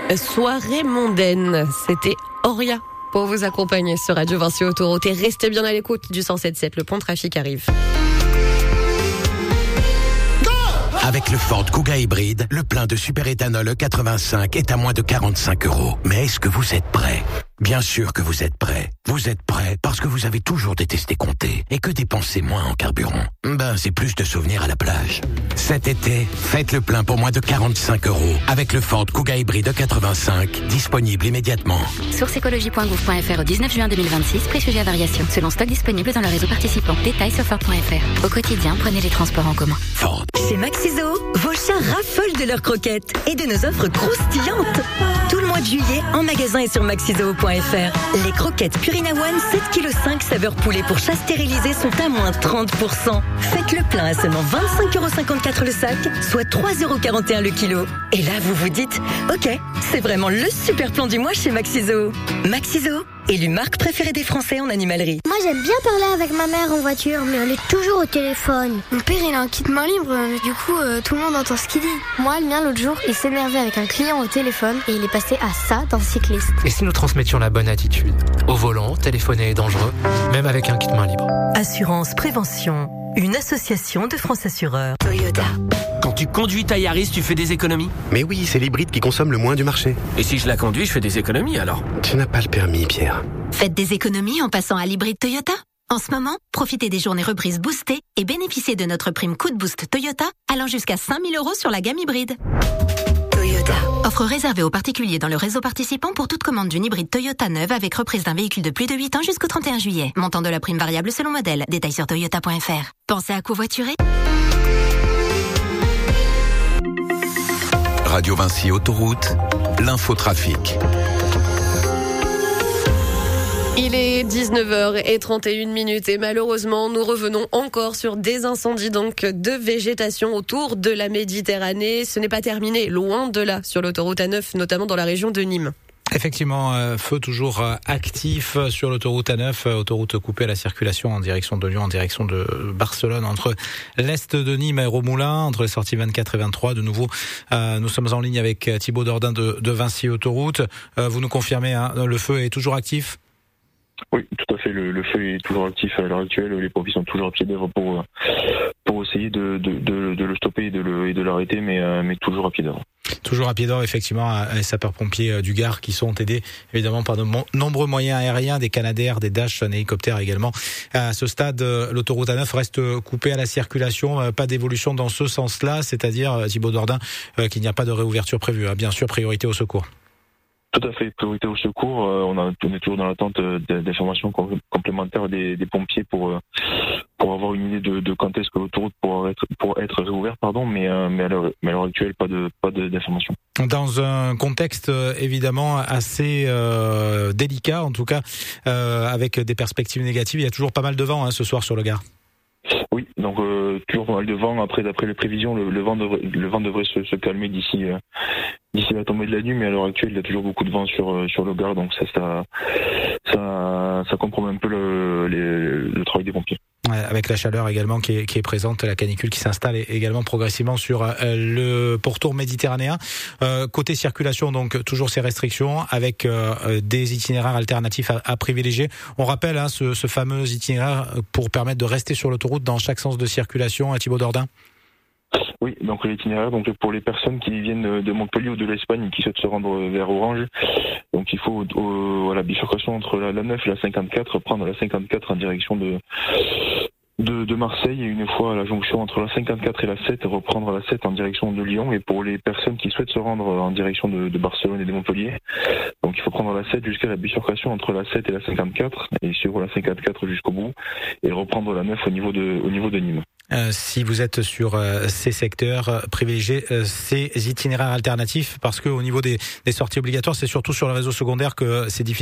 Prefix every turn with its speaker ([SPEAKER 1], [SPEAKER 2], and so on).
[SPEAKER 1] soirée mondaine. C'était Auria pour vous accompagner sur Radio Vinci Autoroute. Et restez bien à l'écoute du 107.7, le point de trafic arrive.
[SPEAKER 2] Avec le Ford Kuga hybride, le plein de superéthanol E85 est à moins de 45 €. Mais est-ce que vous êtes prêts ? Bien sûr que vous êtes prêts. Vous êtes prêts parce que vous avez toujours détesté compter et que dépenser moins en carburant, c'est plus de souvenirs à la plage. Cet été, faites le plein pour moins de 45 € avec le Ford Kuga hybride E85, disponible immédiatement.
[SPEAKER 3] Source écologie.gouv.fr au 19 juin 2026, prix sujet à variation, selon stock disponible dans le réseau participant. Détails sur Ford.fr. Au quotidien, prenez les transports en commun.
[SPEAKER 2] Ford.
[SPEAKER 4] Chez Maxiso, vos chats raffolent de leurs croquettes et de nos offres croustillantes. Tout le mois de juillet, en magasin et sur maxiso.fr. Les croquettes Purina One 7,5 kg saveur poulet pour chat stérilisé sont à moins 30%. Faites le plein à seulement 25,54 € le sac, soit 3,41 € le kilo. Et là, vous vous dites, ok, c'est vraiment le super plan du mois chez Maxiso. Maxiso, élu marque préférée des Français en animalerie.
[SPEAKER 5] Moi, j'aime bien parler avec ma mère en voiture, mais elle est toujours au téléphone. Mon père, il a un kit main libre, mais du coup, tout le monde entend ce qu'il dit. Moi, le mien, l'autre jour, il s'énervait avec un client au téléphone et il est passé à ça dans Cycliste.
[SPEAKER 6] Et si nous transmettions la bonne attitude ? Au volant, téléphoner est dangereux, même avec un kit main libre.
[SPEAKER 4] Assurance Prévention, une association de France Assureurs. Toyota.
[SPEAKER 7] Quand tu conduis ta Yaris, tu fais des économies ?
[SPEAKER 8] Mais oui, c'est l'hybride qui consomme le moins du marché.
[SPEAKER 7] Et si je la conduis, je fais des économies alors ?
[SPEAKER 8] Tu n'as pas le permis, Pierre.
[SPEAKER 9] Faites des économies en passant à l'hybride Toyota. En ce moment, profitez des journées reprises boostées et bénéficiez de notre prime coup de boost Toyota allant jusqu'à 5 000 € sur la gamme hybride.
[SPEAKER 4] Toyota.
[SPEAKER 9] Offre réservée aux particuliers dans le réseau participant pour toute commande d'une hybride Toyota neuve avec reprise d'un véhicule de plus de 8 ans jusqu'au 31 juillet. Montant de la prime variable selon modèle. Détails sur toyota.fr. Pensez à covoiturer.
[SPEAKER 2] Radio Vinci Autoroute, l'infotrafic.
[SPEAKER 1] Il est 19h31 et malheureusement, nous revenons encore sur des incendies donc de végétation autour de la Méditerranée. Ce n'est pas terminé, loin de là, sur l'autoroute A9, notamment dans la région de Nîmes.
[SPEAKER 10] Effectivement, feu toujours actif sur l'autoroute A9, autoroute coupée à la circulation en direction de Lyon, en direction de Barcelone, entre l'est de Nîmes et Romoulin, entre les sorties 24 et 23. De nouveau, nous sommes en ligne avec Thibaut Dordain de Vinci Autoroute. Vous nous confirmez, le feu est toujours actif ?
[SPEAKER 11] Oui, tout à fait. Le feu est toujours actif à l'heure actuelle. Les pompiers sont toujours à pied d'œuvre pour essayer de le stopper et de l'arrêter, mais toujours à pied d'œuvre. Toujours à pied d'œuvre, effectivement, les sapeurs-pompiers du Gard qui sont aidés évidemment par de nombreux moyens aériens, des Canadair, des Dash, un hélicoptère également. À ce stade, l'autoroute A9 reste coupée à la circulation, pas d'évolution dans ce sens-là, c'est-à-dire, Thibaut Dordain, qu'il n'y a pas de réouverture prévue. Bien sûr, priorité au secours. Tout à fait, priorité au secours. On est toujours dans l'attente d'informations complémentaires des pompiers pour avoir une idée de quand est-ce que l'autoroute pourra être réouverte, mais à l'heure actuelle, pas d'informations. Dans un contexte évidemment assez délicat, en tout cas, avec des perspectives négatives, il y a toujours pas mal de vent ce soir sur le Gard. Oui, donc toujours pas mal de vent. Après, d'après les prévisions, le vent devrait se calmer d'ici la tombée de la nuit, mais à l'heure actuelle, il y a toujours beaucoup de vent sur le Gard, donc ça compromet un peu le travail des pompiers. Ouais, avec la chaleur également qui est présente, la canicule qui s'installe également progressivement sur le pourtour méditerranéen. Côté circulation, donc toujours ces restrictions avec des itinéraires alternatifs à privilégier. On rappelle ce fameux itinéraire pour permettre de rester sur l'autoroute dans chaque sens de circulation. Thibaut Dordain. Oui, donc l'itinéraire, donc pour les personnes qui viennent de Montpellier ou de l'Espagne et qui souhaitent se rendre vers Orange, donc il faut à la bifurcation entre la 9 et la 54, prendre la 54 en direction de Marseille, et une fois à la jonction entre la 54 et la 7, reprendre la 7 en direction de Lyon. Et pour les personnes qui souhaitent se rendre en direction de Barcelone et de Montpellier, donc il faut prendre la 7 jusqu'à la bifurcation entre la 7 et la 54 et suivre la 54 jusqu'au bout et reprendre la 9 au niveau de Nîmes. Si vous êtes sur ces secteurs, privilégiez ces itinéraires alternatifs, parce que au niveau des sorties obligatoires, c'est surtout sur le réseau secondaire que c'est difficile.